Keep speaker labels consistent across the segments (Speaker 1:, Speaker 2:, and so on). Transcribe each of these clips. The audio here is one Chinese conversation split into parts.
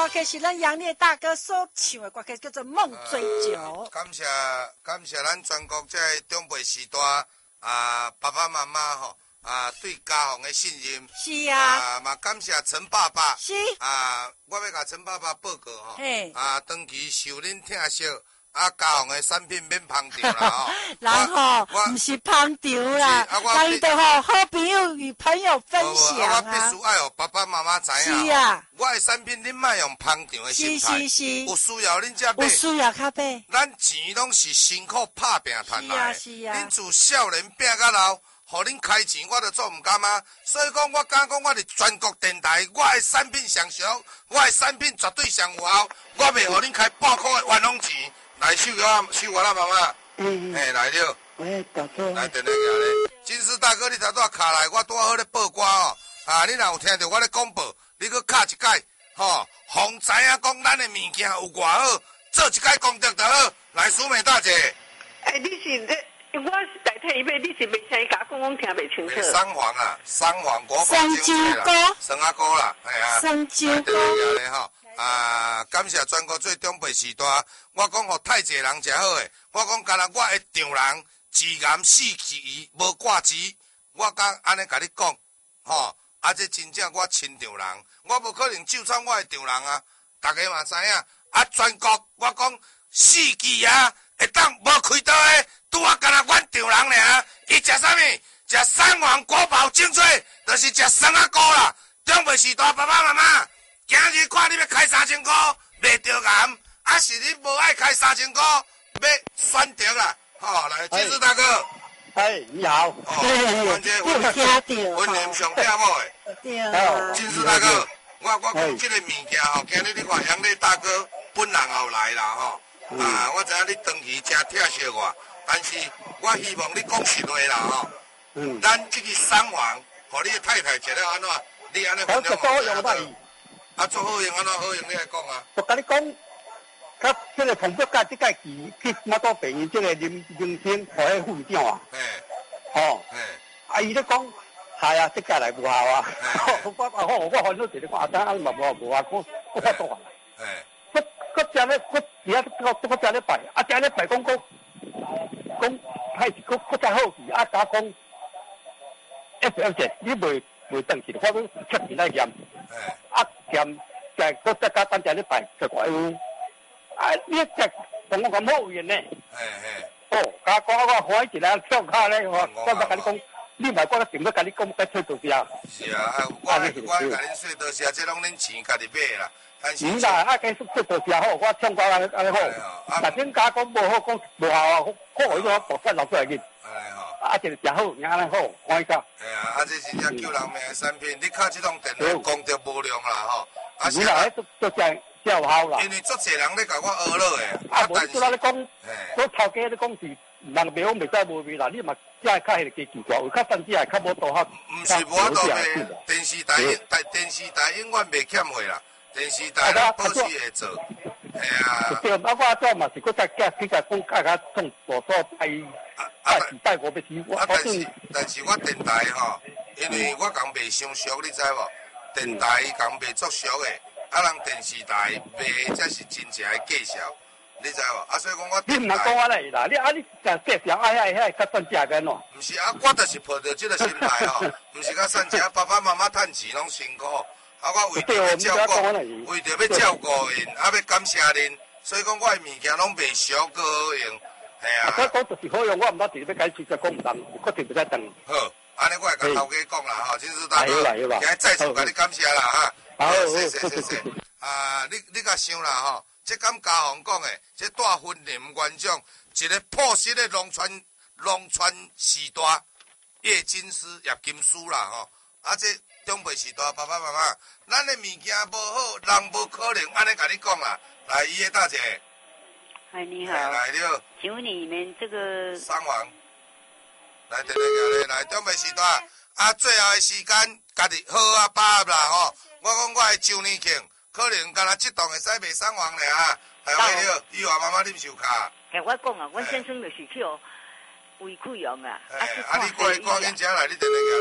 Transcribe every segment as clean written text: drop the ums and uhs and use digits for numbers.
Speaker 1: 歌曲是咱杨烈大哥所唱的歌曲，叫做《梦追酒》。
Speaker 2: 感谢咱全国这长辈时代爸爸妈妈吼对家乡的信任。
Speaker 1: 是啊。
Speaker 2: 嘛感谢陈爸爸。
Speaker 1: 是。
Speaker 2: 我要甲陈爸爸报告吼。
Speaker 1: 嘿。
Speaker 2: 长期受恁疼惜。家乡的产品免捧场啦吼，
Speaker 1: 然后不是捧场啦，咱伊就好朋友与朋友分享啊。
Speaker 2: 我必须爱互爸爸妈妈知影。
Speaker 1: 是啊。
Speaker 2: 我的产品恁莫用捧场的心态。
Speaker 1: 是。
Speaker 2: 有需要恁才买。
Speaker 1: 有需要较买。
Speaker 2: 咱钱拢是辛苦打拼赚来的。
Speaker 1: 是啊。
Speaker 2: 恁自少年拼到老，互恁开钱我都做唔甘啊。所以讲，我敢讲，我是全国电台，我的产品上俗，我的产品绝对上有效，我袂互恁开半块的冤枉钱。来秀我啦，妈妈。来了。
Speaker 3: 喂，大哥。
Speaker 2: 来，电话行咧。金丝大哥，你头拄卡来，我拄好咧报歌哦。你若有听到我咧广播，你搁卡一解，吼，互知影讲咱的物件有偌好，做一解功德就好。来，苏美大姐。
Speaker 3: 你是我是代替伊买，你是袂听伊甲我讲，我听袂清楚。
Speaker 2: 三黄啊，三黄国宝
Speaker 1: 生椒糕。
Speaker 2: 生阿哥啦，系啊。
Speaker 1: 生椒糕。
Speaker 2: 电话行咧吼。感谢全国最长辈时代，我讲互太济人食好诶。我讲干那我会丈人自然死期无挂齿，我敢安尼甲你讲，吼，这真正我亲丈人，我无可能就算我的丈人啊，大家嘛知影。全国我讲死期会当无开刀诶，拄啊干那阮丈人尔，伊食啥物？食三黄国宝精髓，就是食生阿哥啦。长辈时代爸爸妈妈。今日看你要开3000块，卖着癌，是你无爱开3000块，要选择啦。好，来，金丝大哥。
Speaker 3: 你好。
Speaker 2: 阮这温年上鼎某的。
Speaker 1: 对啊。
Speaker 2: 金丝大哥，我讲这个物件吼，今日你看杨烈大哥本人也来啦吼。我知影你长期真疼惜我，但是我希望你讲实话啦吼。咱这个三黄，互你的太太食了安怎？你安尼分享我。做好用安怎好用？你来讲啊！
Speaker 3: 我甲你讲，这个彭博界这届期去马多病院这个林生和迄副长啊。伊咧讲，系啊，这届来无效啊。我烦恼一个看，但嘛无啊，我发多啊。我正咧，我正咧拜，正咧拜讲还是我再好奇，甲讲，FL 你袂当去，我讲出钱来验。验在我再加单只咧拜就怪有，你只同我咁好运呢？甲我开一个跳卡咧，我甲你讲，你咪我定要甲你讲，该吹多少？
Speaker 2: 是啊，我甲恁说多少，这拢恁钱家己买啦。
Speaker 3: 是啦，该吹多少好，我唱歌安尼好。但恁家讲无好，讲无效啊，好伊个博士留出来去。就是食好，安尼好，欢喜。
Speaker 2: 这真正救人命的产品，你靠这种电话功德无量啦吼。
Speaker 3: 是啦，做正有效啦。
Speaker 2: 因为足侪人咧甲我学了的。
Speaker 3: 无你咧讲，我头家咧讲是人袂好袂使无味啦，你嘛只系较迄个奇怪，有较甚至系较无多好。
Speaker 2: 毋是无多卖，电视台永远袂欠货啦，电视台保持会做。
Speaker 3: 对，我做嘛是，我再去甲讲较创所带我要去。
Speaker 2: 但是我电台吼，因为我讲卖伤俗，你知无？电台讲卖足俗的，人电视台卖才是真正的介绍，你知无？所以讲我
Speaker 3: 你唔能讲我嘞啦，你讲介绍遐较算价个喏。
Speaker 2: 毋是我就是抱着这个心态吼，毋是较算价，爸爸妈妈趁钱拢辛苦，我为着要照顾因，要感谢恁，所以讲我的物件拢卖俗个好用。
Speaker 3: 我讲就是好用，我唔得直接要解释，就讲唔当，我定不使当。
Speaker 2: 好，安尼我会甲头家讲啦，吼，金丝大哥，今日再次甲你感谢啦，哈。好，谢谢。你甲想啦，吼，这敢家行讲诶，这大婚林院长，一个朴实的农村时代叶金丝叶金丝啦，吼，这长辈时代爸爸妈妈，咱的物件无好，人无可能安尼甲你讲啦。来，伊个大姐。
Speaker 4: 嗨，你好。
Speaker 2: 来了。
Speaker 4: 请问你们这个
Speaker 2: 三王，来电话过来，来长辈时代最后的时间，家己好把握啦吼。我讲我的周年庆，可能敢若这档会使卖三王尔，系为了以后妈妈啉手卡。
Speaker 4: 我讲啊，阮先生就是去委屈用啊。
Speaker 2: 你赶紧食来，你电话过来。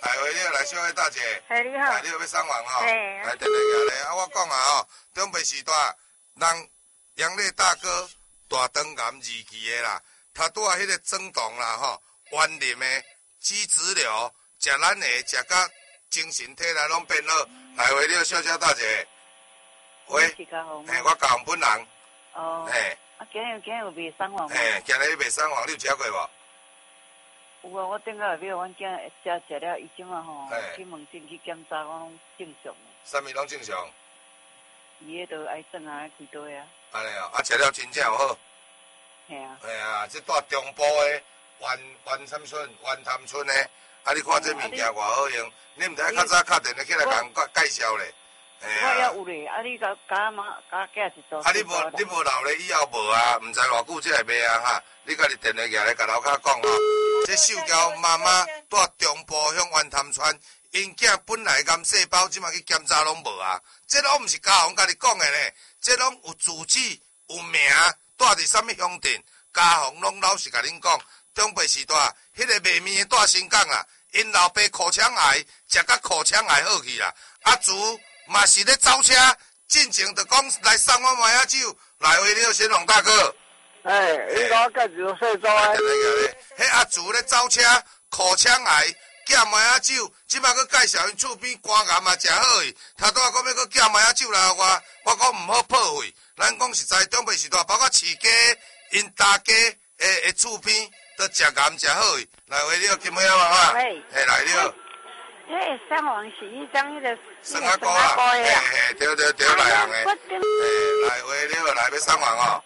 Speaker 2: 来，喂，你好，来，小慧大姐。
Speaker 4: 哎，你好。
Speaker 2: 你好，要送房哦。
Speaker 4: 哎。
Speaker 2: 来，电话过来啊！我讲啊吼，中北时代，人杨烈大哥大肠癌二期的啦，他拄啊迄个肿胀啦吼，顽林的脂质瘤，食咱的食甲精神体力拢变好。来，喂，你好，小姐大姐。喂。我嘉宏本人。
Speaker 4: 哦。今日有卖送房吗？
Speaker 2: 今日卖送房，你有食过无？
Speaker 4: 有啊，我顶下后尾阮囝食了，伊即马吼去门诊去检查，我拢正常。
Speaker 2: 啥物拢正常？
Speaker 4: 伊迄个癌症啊，几多啊？
Speaker 2: 安尼哦，食了真正有好。
Speaker 4: 系啊。
Speaker 2: 系啊，即带中部的原参村、原潭村的，啊，你看这物件偌好用，你毋知较早敲电话起来甲人介绍咧。
Speaker 4: 我也有咧，啊，你甲寄一组。
Speaker 2: 啊，你无留咧，以后无啊，毋知偌久才会卖啊哈。你家己电话举来甲楼骹讲吼，这秀娇妈妈住中部乡原潭村，因囝本来癌细胞，即马去检查拢无啊。这拢毋是嘉宏甲你讲的咧，这拢有住址、有名，住伫啥物乡镇，嘉宏拢老实甲恁讲。中北时代，迄个卖面的住新港啦，因老爸口腔癌，食甲口腔癌好去啦。阿竹嘛是咧走车，进前就讲来送我麻仔酒，来为你先龙大哥。
Speaker 3: 你甲我介绍细组啊。
Speaker 2: 迄阿竹咧走车，口腔癌，寄麻仔酒，即摆佫介绍因厝边肝癌嘛，诚好去。头拄仔讲要佫寄麻仔酒来我讲毋好破费。咱讲实在，中北时代包括饲鸡，因大家诶厝边都食癌诚好去。来为你金妹妈妈。来你好。
Speaker 4: 送房是迄张迄个。
Speaker 2: 生阿哥啊，对，来人诶，来喂，你好，来要送房哦。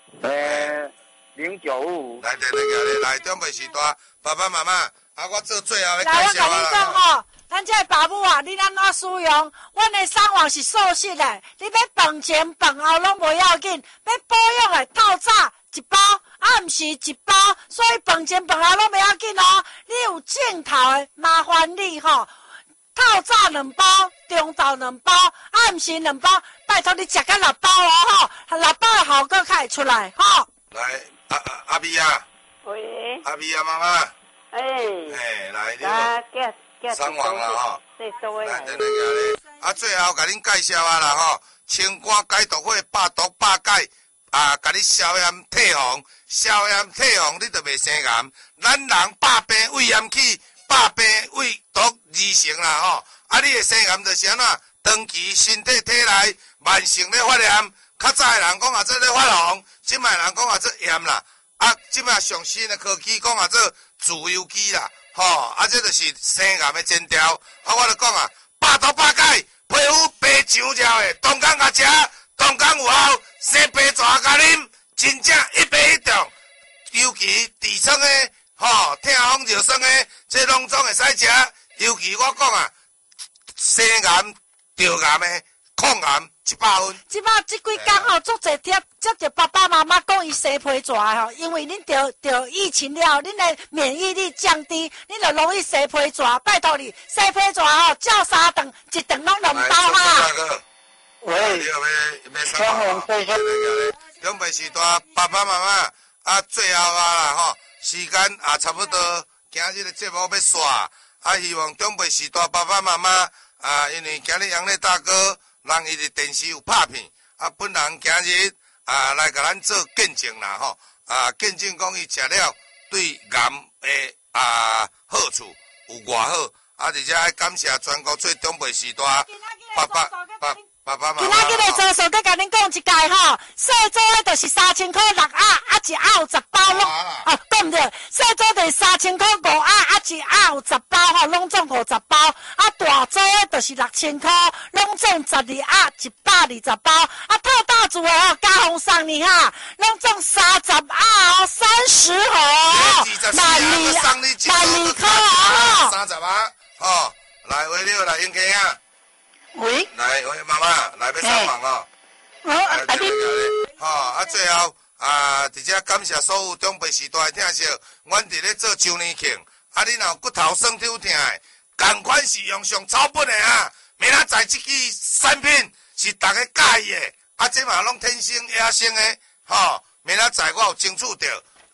Speaker 3: 095。
Speaker 2: 来电话过来，来中北时代，爸爸妈妈，啊，我做最后的介
Speaker 1: 绍啊。来，我甲
Speaker 2: 你
Speaker 1: 讲吼，咱这爸母啊，你安怎使用？阮的送房是素食的，你要饭前饭后拢无要紧，要保养的透早一包，啊，毋是一包，所以饭前饭后拢不要紧哦。你有镜头的，麻烦你吼。透早2包，中昼2包，暗时2包，拜托你食到6包哦吼，6包的效果才会出来吼。
Speaker 2: 来，阿咪啊，
Speaker 4: 喂，
Speaker 2: 阿咪啊妈妈，来你送房啦吼，来等下咧，啊最后甲恁介绍啊啦吼，清肝解毒火，百毒百解，啊，甲你消炎退红，消炎退红你就袂生癌，咱人百病胃炎起。百病胃毒2成啦吼，啊，你的生癌就是安怎？长期身体体内慢性咧发炎，较早的人讲啊做咧发红，即摆人讲啊做炎啦，啊，即摆上新的科技讲啊做自由基啦，吼，啊，这就是生癌的前兆。啊，我就讲啊，百毒百解，皮肤白上照的，当工甲食，当工有效，生白蛇甲啉，真正一白一中，尤其痔疮的。吼，痛风热酸的，这拢总会使食。尤其我讲啊，生癌、着癌的抗癌100分。
Speaker 1: 即摆即几工吼，足侪接着爸爸妈妈讲伊生皮蛇吼，因为恁得疫情了，恁的免疫力降低，恁就容易生皮蛇。拜托你，生皮蛇吼，照3顿，一顿拢2包哈。
Speaker 2: 喂，你要送房？中北时代爸爸妈妈啊，最后啊啦吼。时间也差不多，今日的节目要煞，啊，希望中北时代爸爸妈妈啊，因为今日杨烈大哥，人伊伫电视有拍片，啊，本人今日啊来甲咱做见证啦吼，啊，见证讲伊食了对癌的好处有偌好，啊，而且还感谢全国最中北时代爸爸妈妈。
Speaker 1: 今仔日的做数，佮甲恁讲一届吼，细组的就是3000块6盒，啊一盒有10包咯。哦，讲唔对，细组就是3000块5盒，啊一盒有10包吼，拢总50包。啊大组的就是6000块，拢总12盒120包。啊套大组的吼，嘉宏送你哈，拢总30盒哦，30盒，12块哦。
Speaker 2: 30盒，哦，来喂，你好，来英哥啊。
Speaker 4: 喂，
Speaker 2: 来，喂，妈妈，来要送房哦。
Speaker 4: 阿弟，
Speaker 2: 吼，啊，最后啊，伫遮感谢所有中北时代的听众，阮伫咧做周年庆，啊，你若有骨头酸痛痛的，同款是用上草本的啊，明仔载即支产品是大家介意的，啊，这嘛拢天生野生的，吼，明仔载我有争取到，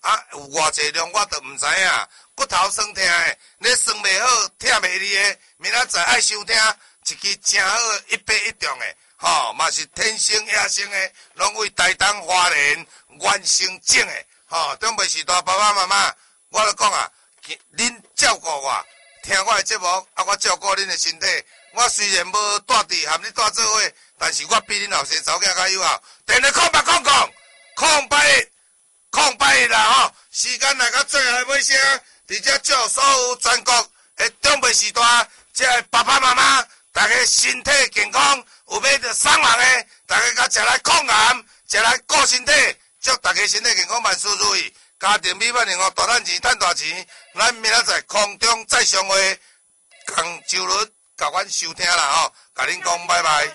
Speaker 2: 啊，有偌济量我都毋知影，骨头酸痛的，你酸袂好，忝袂离的，明仔载爱收听一支正好一百一中的，吼，嘛是天生野生的，拢为台东花莲原生种的，吼，长辈时代爸爸妈妈，我咧讲啊，恁照顾我，听我的节目，啊，我照顾恁的身体。我虽然无带伫含你带做伙，但是我比恁后生查某囝较友好。电话空白啦吼，时间来到最后尾声，伫遮祝所有全国的长辈时代，即个爸爸妈妈，大家身体健康，有要着送人的，大家甲食来抗癌，食来顾身体，祝大家身体健康万事如意，家庭美满幸福，大赚钱赚大钱。咱明仔载空中再相会，共周日甲阮收听啦吼，甲恁讲拜拜。